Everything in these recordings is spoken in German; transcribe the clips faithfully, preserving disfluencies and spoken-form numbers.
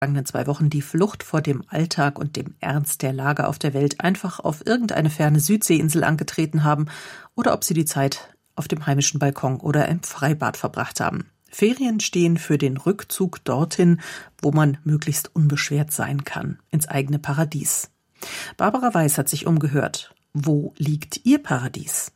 vergangenen zwei Wochen die Flucht vor dem Alltag und dem Ernst der Lage auf der Welt einfach auf irgendeine ferne Südseeinsel angetreten haben oder ob sie die Zeit auf dem heimischen Balkon oder im Freibad verbracht haben. Ferien stehen für den Rückzug dorthin, wo man möglichst unbeschwert sein kann, ins eigene Paradies. Barbara Weiß hat sich umgehört. Wo liegt ihr Paradies?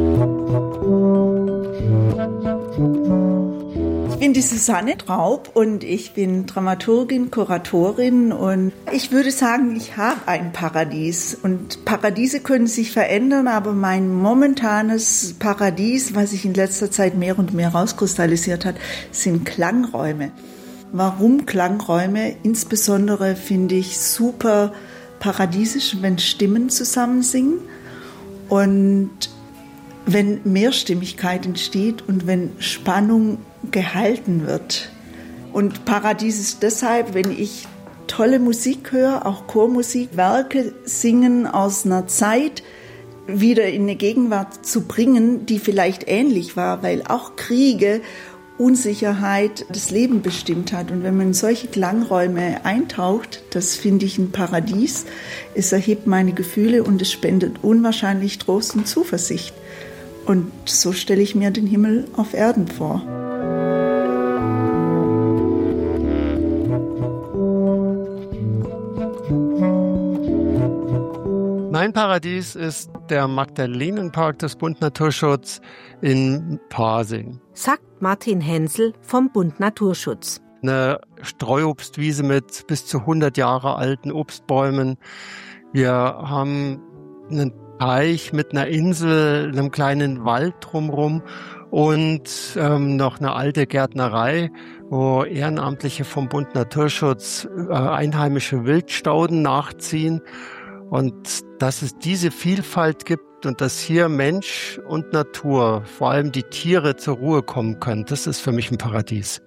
Ich bin die Susanne Traub und ich bin Dramaturgin, Kuratorin und ich würde sagen, ich habe ein Paradies. Und Paradiese können sich verändern, aber mein momentanes Paradies, was sich in letzter Zeit mehr und mehr rauskristallisiert hat, sind Klangräume. Warum Klangräume? Insbesondere finde ich super paradiesisch, wenn Stimmen zusammen singen und wenn Mehrstimmigkeit entsteht und wenn Spannung gehalten wird. Und Paradies ist deshalb, wenn ich tolle Musik höre, auch Chormusik, Werke singen aus einer Zeit wieder in eine Gegenwart zu bringen, die vielleicht ähnlich war, weil auch Kriege, Unsicherheit das Leben bestimmt hat. Und wenn man in solche Klangräume eintaucht, das finde ich ein Paradies. Es erhebt meine Gefühle und es spendet unwahrscheinlich Trost und Zuversicht. Und so stelle ich mir den Himmel auf Erden vor. Mein Paradies ist der Magdalenenpark des Bund Naturschutz in Pasing. Sagt Martin Hensel vom Bund Naturschutz. Eine Streuobstwiese mit bis zu hundert Jahre alten Obstbäumen. Wir haben einen Teich mit einer Insel, einem kleinen Wald drumherum und ähm, noch eine alte Gärtnerei, wo Ehrenamtliche vom Bund Naturschutz äh, einheimische Wildstauden nachziehen. Und dass es diese Vielfalt gibt und dass hier Mensch und Natur, vor allem die Tiere, zur Ruhe kommen können, das ist für mich ein Paradies.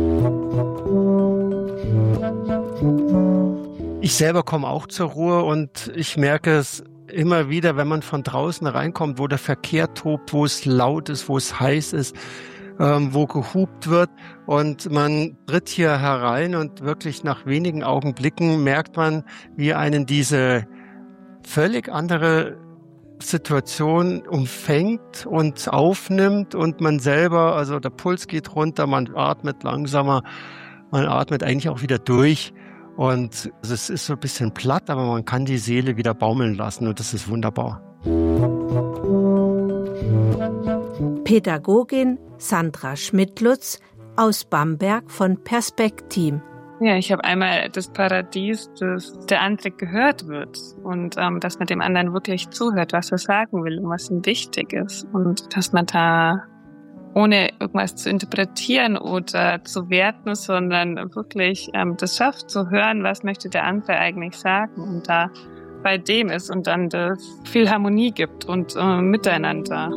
Ich selber komme auch zur Ruhe und ich merke es immer wieder, wenn man von draußen reinkommt, wo der Verkehr tobt, wo es laut ist, wo es heiß ist, ähm, wo gehupt wird und man tritt hier herein und wirklich nach wenigen Augenblicken merkt man, wie einen diese völlig andere Situation umfängt und aufnimmt und man selber, also der Puls geht runter, man atmet langsamer, man atmet eigentlich auch wieder durch und es ist so ein bisschen platt, aber man kann die Seele wieder baumeln lassen und das ist wunderbar. Pädagogin Sandra Schmidlutz aus Bamberg von Perspektim. Ja, ich habe einmal das Paradies, dass der andere gehört wird und ähm, dass man dem anderen wirklich zuhört, was er sagen will und was ihm wichtig ist und dass man da ohne irgendwas zu interpretieren oder zu werten, sondern wirklich ähm, das schafft zu hören, was möchte der andere eigentlich sagen und da bei dem ist und dann das viel Harmonie gibt und äh, miteinander.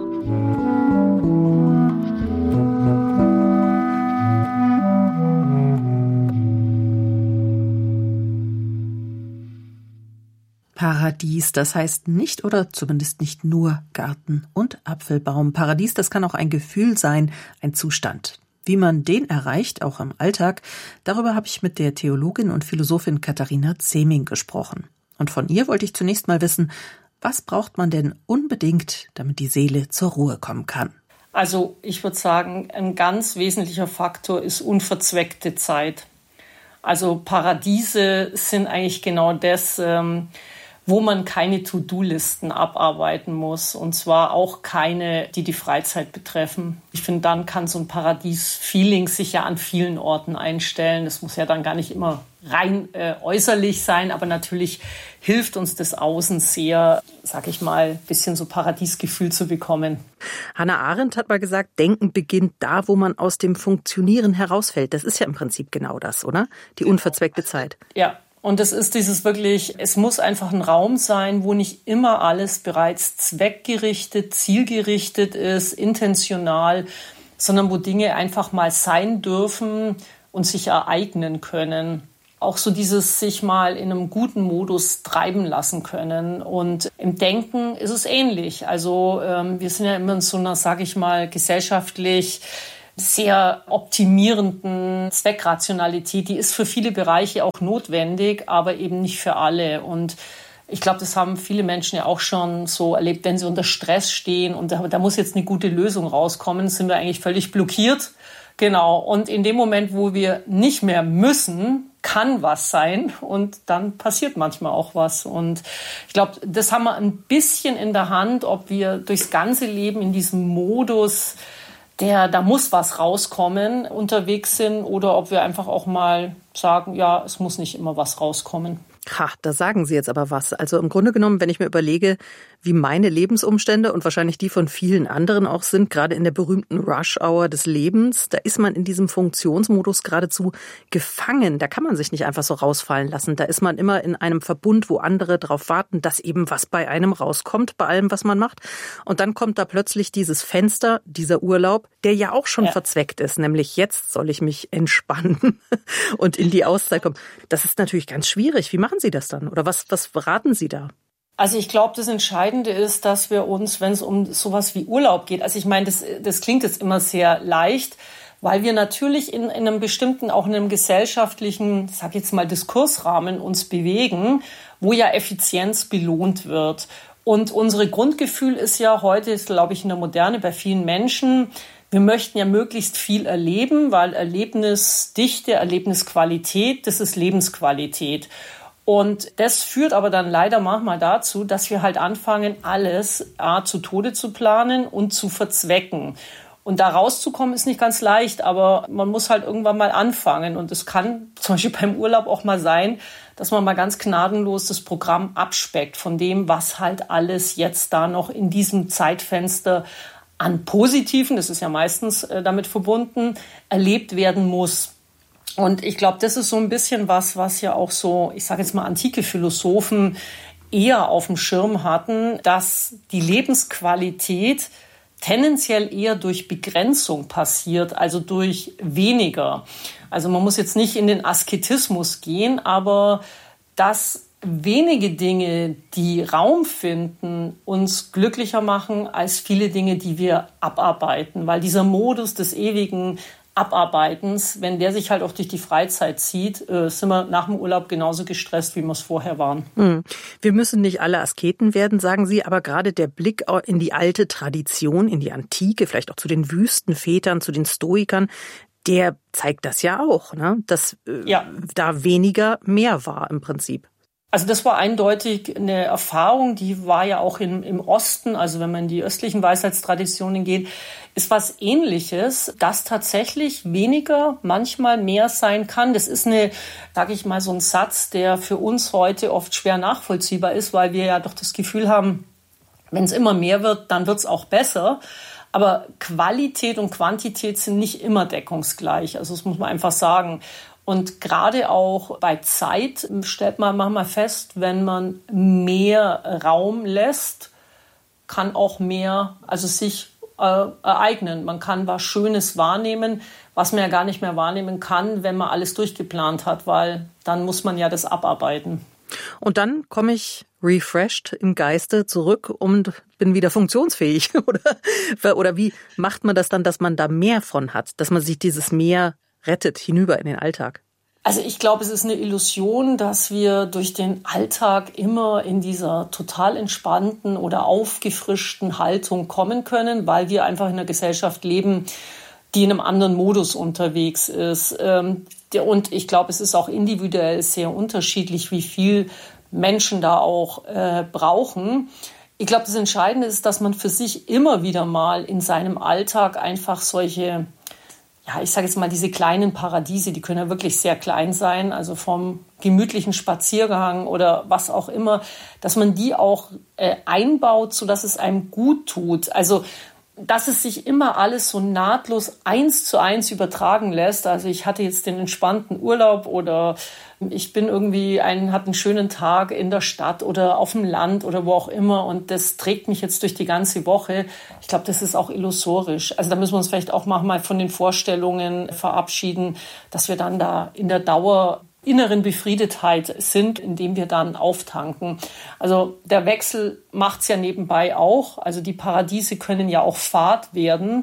Paradies, das heißt nicht oder zumindest nicht nur Garten und Apfelbaum. Paradies, das kann auch ein Gefühl sein, ein Zustand. Wie man den erreicht, auch im Alltag, darüber habe ich mit der Theologin und Philosophin Katharina Zeming gesprochen. Und von ihr wollte ich zunächst mal wissen, was braucht man denn unbedingt, damit die Seele zur Ruhe kommen kann? Also ich würde sagen, ein ganz wesentlicher Faktor ist unverzweckte Zeit. Also Paradiese sind eigentlich genau das, ähm, wo man keine To-Do-Listen abarbeiten muss und zwar auch keine, die die Freizeit betreffen. Ich finde, dann kann so ein Paradies-Feeling sich ja an vielen Orten einstellen. Das muss ja dann gar nicht immer rein äh, äußerlich sein, aber natürlich hilft uns das Außen sehr, sag ich mal, ein bisschen so Paradiesgefühl zu bekommen. Hannah Arendt hat mal gesagt, Denken beginnt da, wo man aus dem Funktionieren herausfällt. Das ist ja im Prinzip genau das, oder? Die unverzweckte Zeit. Ja. Und es ist dieses wirklich, es muss einfach ein Raum sein, wo nicht immer alles bereits zweckgerichtet, zielgerichtet ist, intentional, sondern wo Dinge einfach mal sein dürfen und sich ereignen können. Auch so dieses sich mal in einem guten Modus treiben lassen können. Und im Denken ist es ähnlich. Also ähm, wir sind ja immer in so einer, sage ich mal, gesellschaftlich sehr optimierenden Zweckrationalität, die ist für viele Bereiche auch notwendig, aber eben nicht für alle. Und ich glaube, das haben viele Menschen ja auch schon so erlebt, wenn sie unter Stress stehen und da, da muss jetzt eine gute Lösung rauskommen, sind wir eigentlich völlig blockiert. Genau. Und in dem Moment, wo wir nicht mehr müssen, kann was sein und dann passiert manchmal auch was. Und ich glaube, das haben wir ein bisschen in der Hand, ob wir durchs ganze Leben in diesem Modus, der, da muss was rauskommen, unterwegs sind oder ob wir einfach auch mal sagen, ja, es muss nicht immer was rauskommen. Ha, da sagen Sie jetzt aber was. Also im Grunde genommen, wenn ich mir überlege, wie meine Lebensumstände und wahrscheinlich die von vielen anderen auch sind, gerade in der berühmten Rush-Hour des Lebens, da ist man in diesem Funktionsmodus geradezu gefangen. Da kann man sich nicht einfach so rausfallen lassen. Da ist man immer in einem Verbund, wo andere darauf warten, dass eben was bei einem rauskommt, bei allem, was man macht. Und dann kommt da plötzlich dieses Fenster, dieser Urlaub, der ja auch schon ja. verzweckt ist. Nämlich jetzt soll ich mich entspannen und in die Auszeit kommen. Das ist natürlich ganz schwierig. Wie machen Sie das dann? Oder was, was raten Sie da? Also ich glaube, das Entscheidende ist, dass wir uns, wenn es um sowas wie Urlaub geht, also ich meine, das, das klingt jetzt immer sehr leicht, weil wir natürlich in, in einem bestimmten, auch in einem gesellschaftlichen, sag ich jetzt mal, Diskursrahmen uns bewegen, wo ja Effizienz belohnt wird. Und unsere Grundgefühl ist ja heute, ist, glaube ich, in der Moderne bei vielen Menschen, wir möchten ja möglichst viel erleben, weil Erlebnisdichte, Erlebnisqualität, das ist Lebensqualität. Und das führt aber dann leider manchmal dazu, dass wir halt anfangen, alles A, zu Tode zu planen und zu verzwecken. Und da rauszukommen ist nicht ganz leicht, aber man muss halt irgendwann mal anfangen. Und es kann zum Beispiel beim Urlaub auch mal sein, dass man mal ganz gnadenlos das Programm abspeckt von dem, was halt alles jetzt da noch in diesem Zeitfenster an Positiven, das ist ja meistens äh, damit verbunden, erlebt werden muss. Und ich glaube, das ist so ein bisschen was, was ja auch so, ich sage jetzt mal, antike Philosophen eher auf dem Schirm hatten, dass die Lebensqualität tendenziell eher durch Begrenzung passiert, also durch weniger. Also man muss jetzt nicht in den Asketismus gehen, aber dass wenige Dinge, die Raum finden, uns glücklicher machen als viele Dinge, die wir abarbeiten. Weil dieser Modus des ewigen Abarbeitens, wenn der sich halt auch durch die Freizeit zieht, äh, sind wir nach dem Urlaub genauso gestresst, wie wir es vorher waren. Hm. Wir müssen nicht alle Asketen werden, sagen Sie, aber gerade der Blick in die alte Tradition, in die Antike, vielleicht auch zu den Wüstenvätern, zu den Stoikern, der zeigt das ja auch, ne? Dass äh, ja. da weniger mehr war im Prinzip. Also das war eindeutig eine Erfahrung, die war ja auch im, im Osten, also wenn man in die östlichen Weisheitstraditionen geht, ist was Ähnliches, dass tatsächlich weniger manchmal mehr sein kann. Das ist eine, sage ich mal, so ein Satz, der für uns heute oft schwer nachvollziehbar ist, weil wir ja doch das Gefühl haben, wenn es immer mehr wird, dann wird es auch besser. Aber Qualität und Quantität sind nicht immer deckungsgleich, also das muss man einfach sagen. Und gerade auch bei Zeit stellt man manchmal fest, wenn man mehr Raum lässt, kann auch mehr, also sich äh, ereignen. Man kann was Schönes wahrnehmen, was man ja gar nicht mehr wahrnehmen kann, wenn man alles durchgeplant hat, weil dann muss man ja das abarbeiten. Und dann komme ich refreshed im Geiste zurück und bin wieder funktionsfähig. Oder, oder wie macht man das dann, dass man da mehr von hat, dass man sich dieses mehr rettet hinüber in den Alltag? Also ich glaube, es ist eine Illusion, dass wir durch den Alltag immer in dieser total entspannten oder aufgefrischten Haltung kommen können, weil wir einfach in einer Gesellschaft leben, die in einem anderen Modus unterwegs ist. Und ich glaube, es ist auch individuell sehr unterschiedlich, wie viel Menschen da auch äh, brauchen. Ich glaube, das Entscheidende ist, dass man für sich immer wieder mal in seinem Alltag einfach solche, ja, ich sage jetzt mal, diese kleinen Paradiese, die können ja wirklich sehr klein sein, also vom gemütlichen Spaziergang oder was auch immer, dass man die auch äh, einbaut, sodass es einem gut tut. Also dass es sich immer alles so nahtlos eins zu eins übertragen lässt. Also ich hatte jetzt den entspannten Urlaub oder ich bin irgendwie einen, hatte einen schönen Tag in der Stadt oder auf dem Land oder wo auch immer und das trägt mich jetzt durch die ganze Woche. Ich glaube, das ist auch illusorisch. Also da müssen wir uns vielleicht auch mal von den Vorstellungen verabschieden, dass wir dann da in der Dauer inneren Befriedetheit sind, indem wir dann auftanken. Also der Wechsel macht's ja nebenbei auch. Also die Paradiese können ja auch Fahrt werden,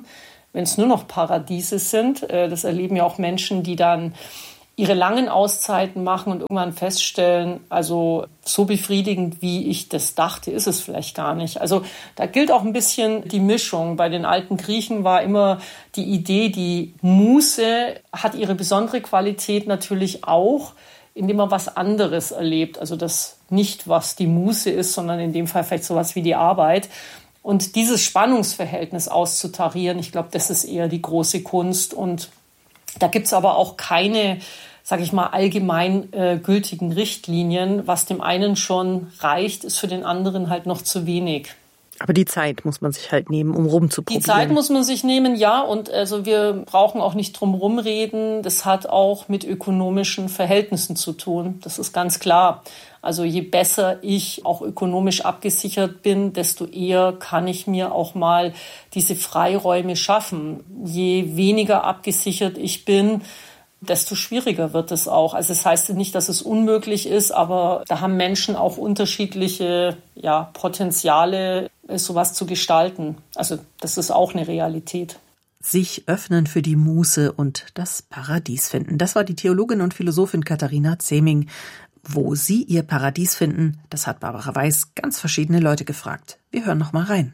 wenn es nur noch Paradiese sind. Das erleben ja auch Menschen, die dann ihre langen Auszeiten machen und irgendwann feststellen, also so befriedigend, wie ich das dachte, ist es vielleicht gar nicht. Also da gilt auch ein bisschen die Mischung. Bei den alten Griechen war immer die Idee, die Muße hat ihre besondere Qualität natürlich auch, indem man was anderes erlebt. Also das nicht, was die Muße ist, sondern in dem Fall vielleicht sowas wie die Arbeit. Und dieses Spannungsverhältnis auszutarieren, ich glaube, das ist eher die große Kunst. Und da gibt es aber auch keine, sage ich mal, allgemein äh, gültigen Richtlinien. Was dem einen schon reicht, ist für den anderen halt noch zu wenig. Aber die Zeit muss man sich halt nehmen, um rumzuprobieren. Die Zeit muss man sich nehmen, ja. Und also wir brauchen auch nicht drum rumreden. Das hat auch mit ökonomischen Verhältnissen zu tun. Das ist ganz klar. Also je besser ich auch ökonomisch abgesichert bin, desto eher kann ich mir auch mal diese Freiräume schaffen. Je weniger abgesichert ich bin, desto schwieriger wird es auch. Also es heißt nicht, dass es unmöglich ist, aber da haben Menschen auch unterschiedliche ja, Potenziale, sowas zu gestalten. Also das ist auch eine Realität. Sich öffnen für die Muße und das Paradies finden. Das war die Theologin und Philosophin Katharina Zeming. Wo sie ihr Paradies finden, das hat Barbara Weiß ganz verschiedene Leute gefragt. Wir hören noch mal rein.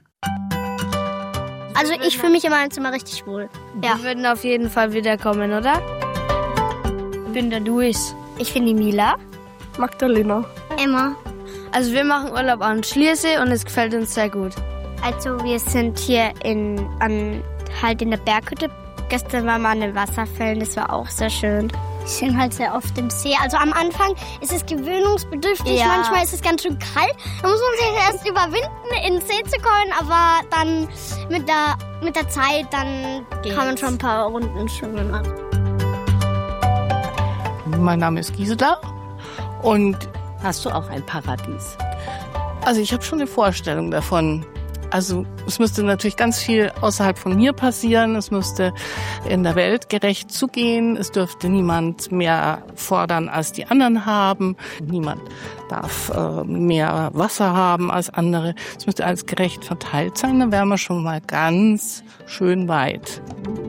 Also ich fühle mich in meinem Zimmer richtig wohl. Ja. Wir würden auf jeden Fall wiederkommen, oder? Ich bin der Luis. Ich bin die Mila. Magdalena. Emma. Also wir machen Urlaub an Schliersee und es gefällt uns sehr gut. Also wir sind hier in, an, halt in der Berghütte. Gestern waren wir an den Wasserfällen, das war auch sehr schön. Wir sind halt sehr oft im See. Also am Anfang ist es gewöhnungsbedürftig, ja. Manchmal ist es ganz schön kalt. Da muss man sich erst überwinden, in den See zu kommen, aber dann mit der, mit der Zeit, dann Geht's. Kann man schon ein paar Runden schwimmen machen. Mein Name ist Gisela und hast du auch ein Paradies? Also ich habe schon eine Vorstellung davon. Also es müsste natürlich ganz viel außerhalb von mir passieren. Es müsste in der Welt gerecht zugehen. Es dürfte niemand mehr fordern, als die anderen haben. Niemand darf äh, mehr Wasser haben als andere. Es müsste alles gerecht verteilt sein. Dann wären wir schon mal ganz schön weit.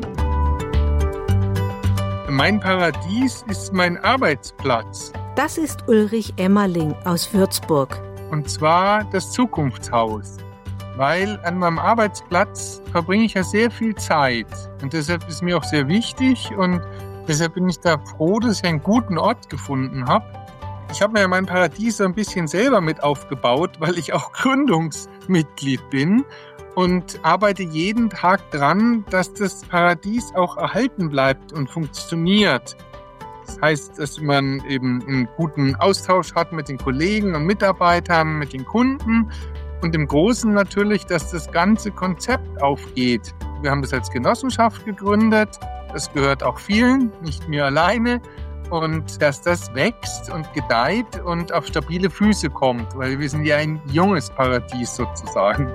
Mein Paradies ist mein Arbeitsplatz. Das ist Ulrich Emmerling aus Würzburg. Und zwar das Zukunftshaus. Weil an meinem Arbeitsplatz verbringe ich ja sehr viel Zeit. Und deshalb ist mir auch sehr wichtig und deshalb bin ich da froh, dass ich einen guten Ort gefunden habe. Ich habe mir ja mein Paradies so ein bisschen selber mit aufgebaut, weil ich auch Gründungsmitglied bin und arbeite jeden Tag dran, dass das Paradies auch erhalten bleibt und funktioniert. Das heißt, dass man eben einen guten Austausch hat mit den Kollegen und Mitarbeitern, mit den Kunden. Und im Großen natürlich, dass das ganze Konzept aufgeht. Wir haben das als Genossenschaft gegründet. Das gehört auch vielen, nicht mir alleine. Und dass das wächst und gedeiht und auf stabile Füße kommt. Weil wir sind ja ein junges Paradies sozusagen.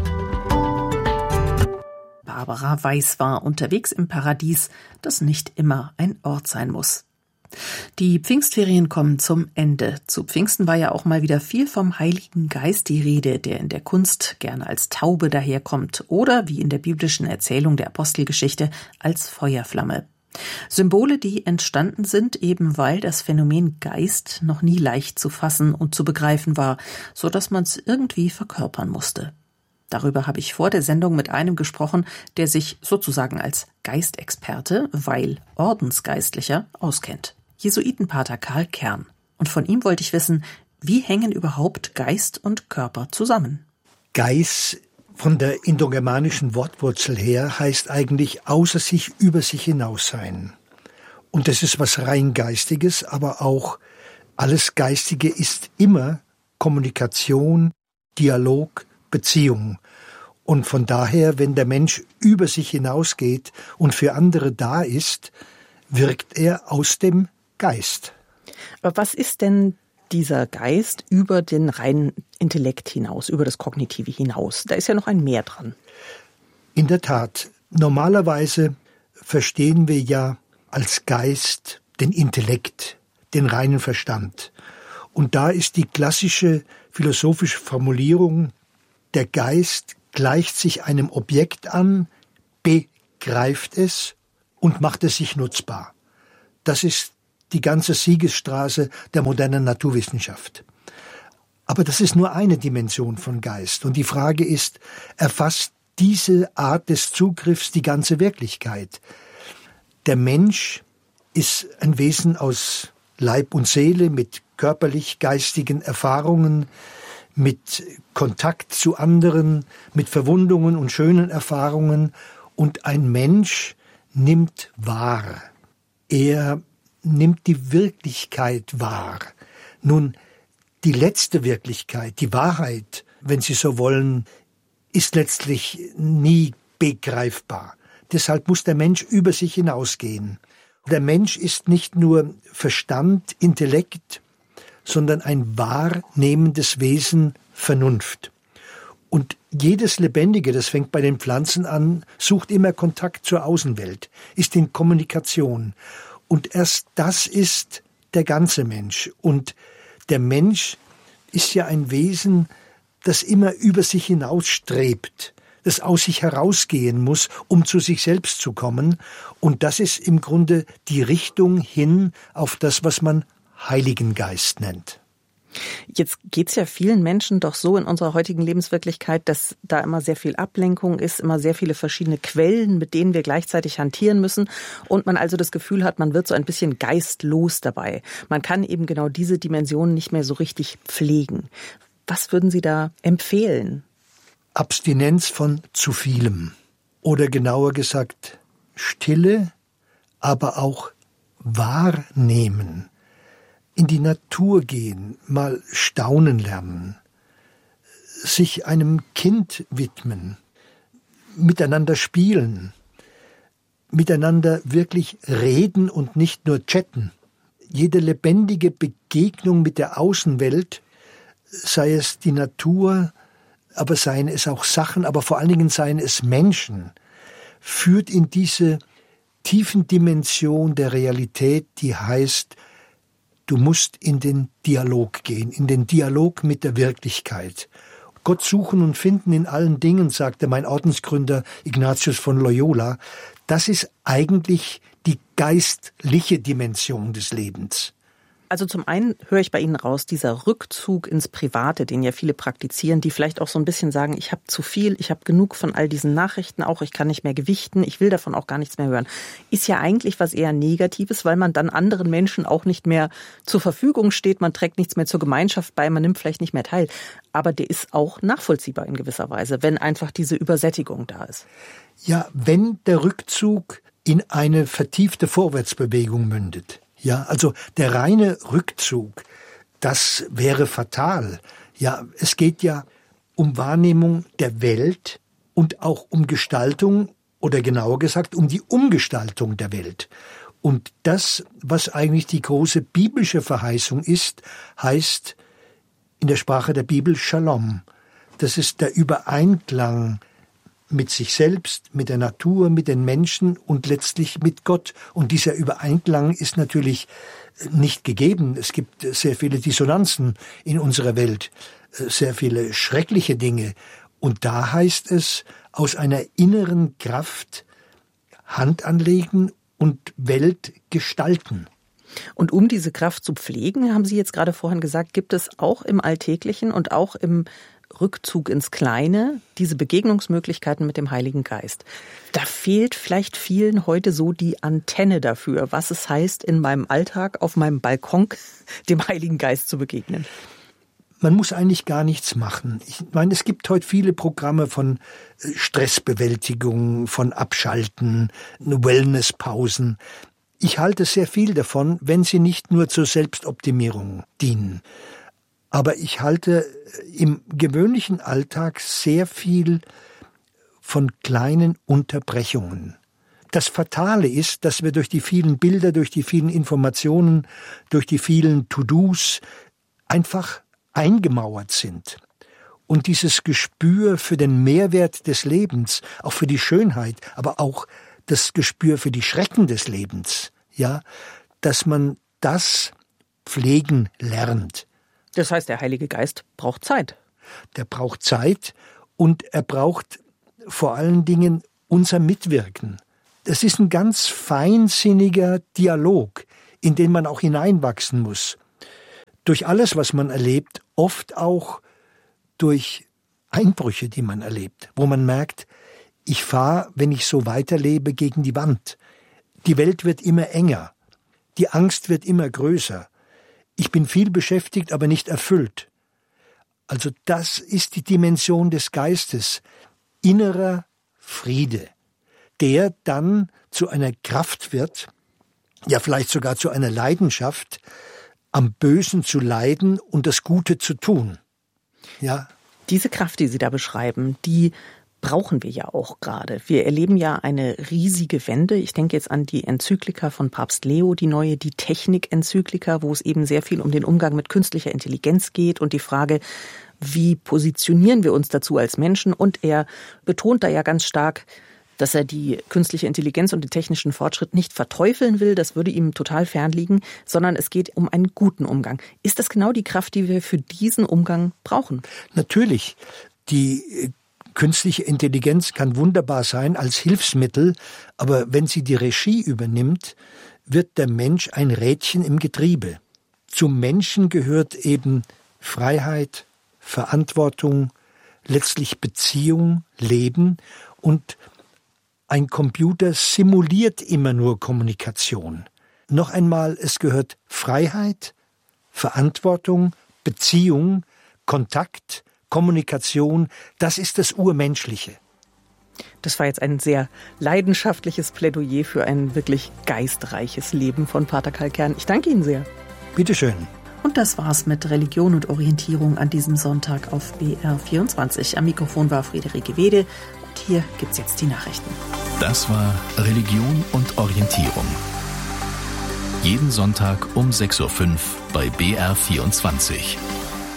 Barbara Weiß war unterwegs im Paradies, das nicht immer ein Ort sein muss. Die Pfingstferien kommen zum Ende. Zu Pfingsten war ja auch mal wieder viel vom Heiligen Geist die Rede, der in der Kunst gerne als Taube daherkommt oder, wie in der biblischen Erzählung der Apostelgeschichte, als Feuerflamme. Symbole, die entstanden sind, eben weil das Phänomen Geist noch nie leicht zu fassen und zu begreifen war, so dass man es irgendwie verkörpern musste. Darüber habe ich vor der Sendung mit einem gesprochen, der sich sozusagen als Geistexperte, weil Ordensgeistlicher, auskennt. Jesuitenpater Karl Kern. Und von ihm wollte ich wissen, wie hängen überhaupt Geist und Körper zusammen? Geist von der indogermanischen Wortwurzel her heißt eigentlich außer sich, über sich hinaus sein. Und das ist was rein Geistiges, aber auch alles Geistige ist immer Kommunikation, Dialog, Beziehung. Und von daher, wenn der Mensch über sich hinausgeht und für andere da ist, wirkt er aus dem Geist. Aber was ist denn dieser Geist über den reinen Intellekt hinaus, über das Kognitive hinaus? Da ist ja noch ein Mehr dran. In der Tat. Normalerweise verstehen wir ja als Geist den Intellekt, den reinen Verstand. Und da ist die klassische philosophische Formulierung, der Geist gleicht sich einem Objekt an, greift es und macht es sich nutzbar. Das ist die ganze Siegesstraße der modernen Naturwissenschaft. Aber das ist nur eine Dimension von Geist. Und die Frage ist, erfasst diese Art des Zugriffs die ganze Wirklichkeit? Der Mensch ist ein Wesen aus Leib und Seele mit körperlich-geistigen Erfahrungen, mit Kontakt zu anderen, mit Verwundungen und schönen Erfahrungen. Und ein Mensch nimmt wahr. Er nimmt die Wirklichkeit wahr. Nun, die letzte Wirklichkeit, die Wahrheit, wenn Sie so wollen, ist letztlich nie begreifbar. Deshalb muss der Mensch über sich hinausgehen. Der Mensch ist nicht nur Verstand, Intellekt, sondern ein wahrnehmendes Wesen, Vernunft. Und jedes Lebendige, das fängt bei den Pflanzen an, sucht immer Kontakt zur Außenwelt, ist in Kommunikation. Und erst das ist der ganze Mensch. Und der Mensch ist ja ein Wesen, das immer über sich hinausstrebt, das aus sich herausgehen muss, um zu sich selbst zu kommen. Und das ist im Grunde die Richtung hin auf das, was man Heiligen Geist nennt. Jetzt geht's ja vielen Menschen doch so in unserer heutigen Lebenswirklichkeit, dass da immer sehr viel Ablenkung ist, immer sehr viele verschiedene Quellen, mit denen wir gleichzeitig hantieren müssen und man also das Gefühl hat, man wird so ein bisschen geistlos dabei. Man kann eben genau diese Dimensionen nicht mehr so richtig pflegen. Was würden Sie da empfehlen? Abstinenz von zu vielem. Oder genauer gesagt, Stille, aber auch wahrnehmen. In die Natur gehen, mal staunen lernen, sich einem Kind widmen, miteinander spielen, miteinander wirklich reden und nicht nur chatten. Jede lebendige Begegnung mit der Außenwelt, sei es die Natur, aber seien es auch Sachen, aber vor allen Dingen seien es Menschen, führt in diese tiefen Dimension der Realität, die heißt, du musst in den Dialog gehen, in den Dialog mit der Wirklichkeit. Gott suchen und finden in allen Dingen, sagte mein Ordensgründer Ignatius von Loyola. Das ist eigentlich die geistliche Dimension des Lebens. Also zum einen höre ich bei Ihnen raus, dieser Rückzug ins Private, den ja viele praktizieren, die vielleicht auch so ein bisschen sagen, ich habe zu viel, ich habe genug von all diesen Nachrichten auch, ich kann nicht mehr gewichten, ich will davon auch gar nichts mehr hören. Ist ja eigentlich was eher Negatives, weil man dann anderen Menschen auch nicht mehr zur Verfügung steht, man trägt nichts mehr zur Gemeinschaft bei, man nimmt vielleicht nicht mehr teil. Aber der ist auch nachvollziehbar in gewisser Weise, wenn einfach diese Übersättigung da ist. Ja, wenn der Rückzug in eine vertiefte Vorwärtsbewegung mündet. Ja, also der reine Rückzug, das wäre fatal. Ja, es geht ja um Wahrnehmung der Welt und auch um Gestaltung oder genauer gesagt um die Umgestaltung der Welt. Und das, was eigentlich die große biblische Verheißung ist, heißt in der Sprache der Bibel Shalom. Das ist der Übereinklang mit sich selbst, mit der Natur, mit den Menschen und letztlich mit Gott. Und dieser Übereinklang ist natürlich nicht gegeben. Es gibt sehr viele Dissonanzen in unserer Welt, sehr viele schreckliche Dinge. Und da heißt es, aus einer inneren Kraft Hand anlegen und Welt gestalten. Und um diese Kraft zu pflegen, haben Sie jetzt gerade vorhin gesagt, gibt es auch im Alltäglichen und auch im Rückzug ins Kleine, diese Begegnungsmöglichkeiten mit dem Heiligen Geist. Da fehlt vielleicht vielen heute so die Antenne dafür, was es heißt, in meinem Alltag auf meinem Balkon dem Heiligen Geist zu begegnen. Man muss eigentlich gar nichts machen. Ich meine, es gibt heute viele Programme von Stressbewältigung, von Abschalten, Wellnesspausen. Ich halte sehr viel davon, wenn sie nicht nur zur Selbstoptimierung dienen. Aber ich halte im gewöhnlichen Alltag sehr viel von kleinen Unterbrechungen. Das Fatale ist, dass wir durch die vielen Bilder, durch die vielen Informationen, durch die vielen To-Dos einfach eingemauert sind. Und dieses Gespür für den Mehrwert des Lebens, auch für die Schönheit, aber auch das Gespür für die Schrecken des Lebens, ja, dass man das pflegen lernt. Das heißt, der Heilige Geist braucht Zeit. Der braucht Zeit und er braucht vor allen Dingen unser Mitwirken. Das ist ein ganz feinsinniger Dialog, in den man auch hineinwachsen muss. Durch alles, was man erlebt, oft auch durch Einbrüche, die man erlebt, wo man merkt, ich fahre, wenn ich so weiterlebe, gegen die Wand. Die Welt wird immer enger. Die Angst wird immer größer. Ich bin viel beschäftigt, aber nicht erfüllt. Also das ist die Dimension des Geistes. Innerer Friede, der dann zu einer Kraft wird, ja vielleicht sogar zu einer Leidenschaft, am Bösen zu leiden und das Gute zu tun. Ja. Diese Kraft, die Sie da beschreiben, die brauchen wir ja auch gerade. Wir erleben ja eine riesige Wende. Ich denke jetzt an die Enzyklika von Papst Leo, die neue, die Technik-Enzyklika, wo es eben sehr viel um den Umgang mit künstlicher Intelligenz geht und die Frage, wie positionieren wir uns dazu als Menschen? Und er betont da ja ganz stark, dass er die künstliche Intelligenz und den technischen Fortschritt nicht verteufeln will, das würde ihm total fernliegen, sondern es geht um einen guten Umgang. Ist das genau die Kraft, die wir für diesen Umgang brauchen? Natürlich. Die künstliche Intelligenz kann wunderbar sein als Hilfsmittel, aber wenn sie die Regie übernimmt, wird der Mensch ein Rädchen im Getriebe. Zum Menschen gehört eben Freiheit, Verantwortung, letztlich Beziehung, Leben, und ein Computer simuliert immer nur Kommunikation. Noch einmal, es gehört Freiheit, Verantwortung, Beziehung, Kontakt, Kommunikation, das ist das Urmenschliche. Das war jetzt ein sehr leidenschaftliches Plädoyer für ein wirklich geistreiches Leben von Pater Karl Kern. Ich danke Ihnen sehr. Bitte schön. Und das war's mit Religion und Orientierung an diesem Sonntag auf B R vierundzwanzig. Am Mikrofon war Friederike Wede und hier gibt's jetzt die Nachrichten. Das war Religion und Orientierung. Jeden Sonntag um sechs Uhr fünf bei B R vierundzwanzig.